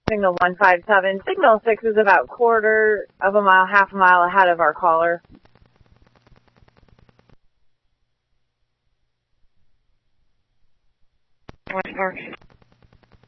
Signal 157. Signal 6 is about quarter of a mile, half a mile ahead of our caller. West Park